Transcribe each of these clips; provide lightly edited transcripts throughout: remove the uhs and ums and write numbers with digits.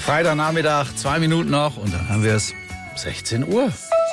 Freitagnachmittag, 2 Minuten noch und dann haben wir es 16 Uhr.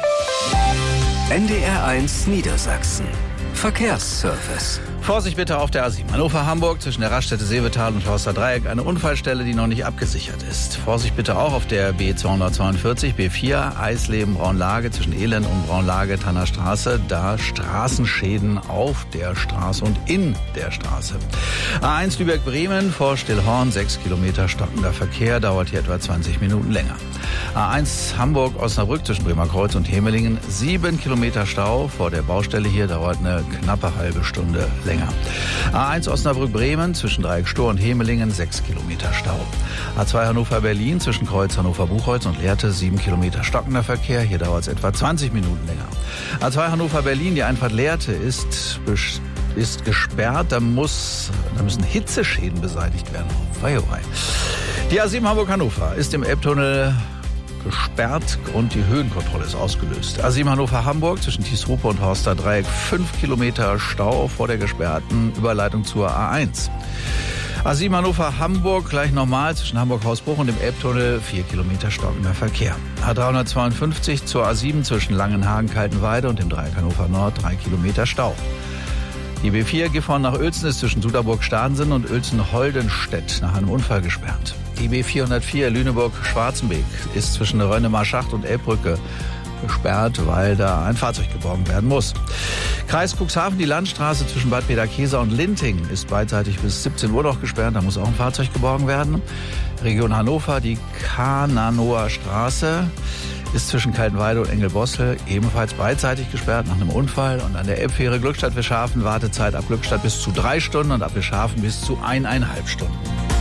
NDR1 Niedersachsen. Verkehrsservice. Vorsicht bitte auf der A7 Hannover-Hamburg zwischen der Raststätte Seevetal und Horster Dreieck. Eine Unfallstelle, die noch nicht abgesichert ist. Vorsicht bitte auch auf der B242, B4 Eisleben-Braunlage zwischen Elend und Braunlage-Tanner Straße. Da Straßenschäden auf der Straße und in der Straße. A1 Lübeck-Bremen vor Stillhorn, 6 Kilometer stockender Verkehr, dauert hier etwa 20 Minuten länger. A1 Hamburg-Osnabrück zwischen Bremerkreuz und Hemelingen, 7 Kilometer Stau vor der Baustelle hier, dauert eine knappe halbe Stunde länger. A1 Osnabrück-Bremen zwischen Dreieck-Stor und Hemelingen, 6 Kilometer Stau. A2 Hannover-Berlin zwischen Kreuz Hannover-Buchholz und Lehrte, 7 Kilometer stockender Verkehr, hier dauert es etwa 20 Minuten länger. A2 Hannover-Berlin, die Einfahrt Lehrte ist gesperrt, da müssen Hitzeschäden beseitigt werden. Die A7 Hamburg-Hannover ist im Elbtunnel gesperrt und die Höhenkontrolle ist ausgelöst. A7 Hannover-Hamburg zwischen Thiesrupe und Horster Dreieck, 5 Kilometer Stau vor der gesperrten Überleitung zur A1. A7 Hannover-Hamburg gleich nochmal zwischen Hamburg-Hausbruch und dem Elbtunnel, 4 Kilometer stockender Verkehr. A352 zur A7 zwischen Langenhagen-Kaltenweide und dem Dreieck Hannover Nord, 3 Kilometer Stau. Die B4 Gifhorn nach Uelzen ist zwischen Suderburg-Starnsen und Uelzen-Holdenstedt nach einem Unfall gesperrt. Die B404 Lüneburg-Schwarzenbeek ist zwischen Rönnemar-Schacht und Elbbrücke gesperrt, weil da ein Fahrzeug geborgen werden muss. Kreis Cuxhaven, die Landstraße zwischen Bad Peterkesa und Linting ist beidseitig bis 17 Uhr noch gesperrt, da muss auch ein Fahrzeug geborgen werden. Region Hannover, die Kananoer Straße ist zwischen Kaltenweide und Engelbossel ebenfalls beidseitig gesperrt nach einem Unfall. Und an der Elbfähre Glückstadt-Wischhafen Wartezeit ab Glückstadt bis zu 3 Stunden und ab Wischhafen bis zu 1,5 Stunden.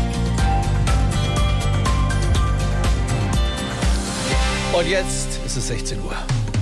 Und jetzt ist es 16 Uhr.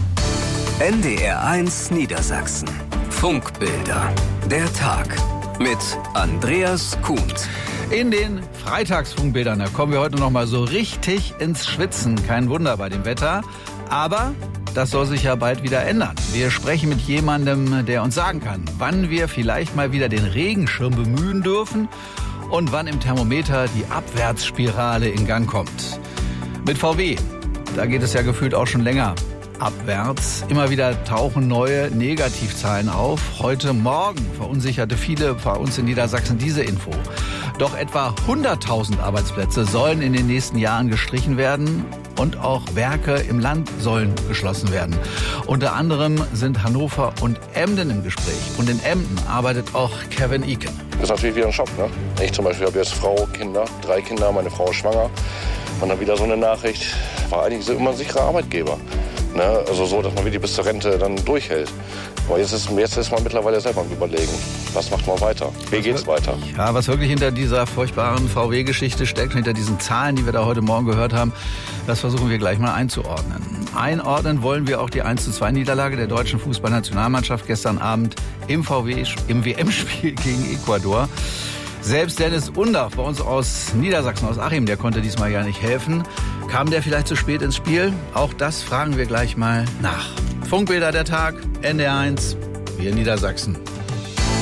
NDR1 Niedersachsen. Funkbilder. Der Tag. Mit Andreas Kuhnt. In den Freitagsfunkbildern, da kommen wir heute noch mal so richtig ins Schwitzen. Kein Wunder bei dem Wetter. Aber das soll sich ja bald wieder ändern. Wir sprechen mit jemandem, der uns sagen kann, wann wir vielleicht mal wieder den Regenschirm bemühen dürfen und wann im Thermometer die Abwärtsspirale in Gang kommt. Mit VW. Da geht es ja gefühlt auch schon länger abwärts. Immer wieder tauchen neue Negativzahlen auf. Heute Morgen verunsicherte viele bei uns in Niedersachsen diese Info. Doch etwa 100.000 Arbeitsplätze sollen in den nächsten Jahren gestrichen werden und auch Werke im Land sollen geschlossen werden. Unter anderem sind Hannover und Emden im Gespräch. Und in Emden arbeitet auch Kevin Eken. Das ist natürlich wieder ein Schock, ne? Ich zum Beispiel habe jetzt Frau, Kinder, 3 Kinder, meine Frau ist schwanger. Und dann wieder so eine Nachricht, war eigentlich immer ein sicherer Arbeitgeber. Ne? Also so, dass man wirklich bis zur Rente dann durchhält. Aber jetzt ist man mittlerweile selber am Überlegen, was macht man weiter? Wie geht's weiter? Ja, was wirklich hinter dieser furchtbaren VW-Geschichte steckt, hinter diesen Zahlen, die wir da heute Morgen gehört haben, das versuchen wir gleich mal einzuordnen. Einordnen wollen wir auch die 1:2-Niederlage der deutschen Fußballnationalmannschaft gestern Abend im WM-Spiel gegen Ecuador. Selbst Dennis Undaff bei uns aus Niedersachsen, aus Achim, der konnte diesmal ja nicht helfen. Kam der vielleicht zu spät ins Spiel? Auch das fragen wir gleich mal nach. Funkbilder der Tag, NDR1, wir in Niedersachsen.